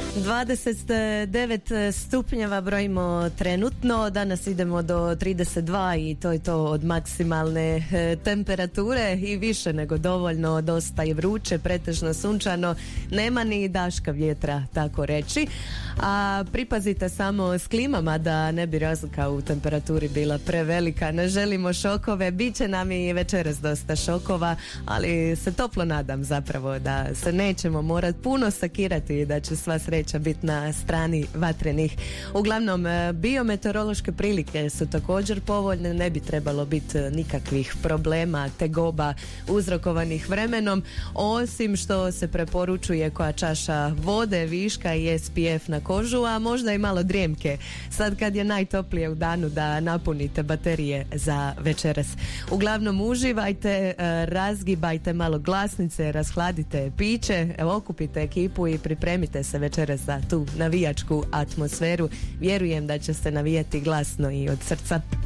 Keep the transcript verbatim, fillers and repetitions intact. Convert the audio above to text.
dvadeset devet stupnjeva brojimo trenutno, danas idemo do trideset dva i to je to od maksimalne e, temperature i više nego dovoljno, dosta je vruće, pretežno sunčano, nema ni daška vjetra, tako reći, a pripazite samo s klimama da ne bi razlika u temperaturi bila prevelika, ne želimo šokove, bit će nam i večeras dosta šokova, ali se toplo nadam zapravo da se nećemo morati puno sakirati i da će sva sreća biti na strani vatrenih. Uglavnom, biometeorološke prilike su također povoljne, ne bi trebalo biti nikakvih problema, tegoba uzrokovanih vremenom, osim što se preporučuje koja čaša vode, viška i S P F na kožu, a možda i malo drijemke. Sad kad je najtoplije u danu da napunite baterije za večeras. Uglavnom, uživajte, razgibajte malo glasnice, rashladite piće, okupite ekipu i pripremite se večeras za tu navijačku atmosferu. Vjerujem da će se navijati glasno i od srca.